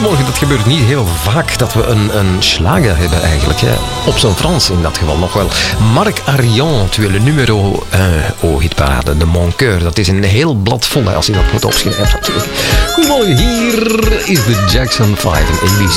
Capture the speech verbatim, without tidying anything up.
Goedemorgen, dat gebeurt niet heel vaak dat we een, een slager hebben eigenlijk. Hè. Op zijn Frans in dat geval nog wel. Marc Arion, tu es le numéro un au hitparade de Mon Cœur. Dat is een heel blad vol hè, als je dat moet opschrijven natuurlijk. Goedemorgen, hier is de Jackson vijf en A B C.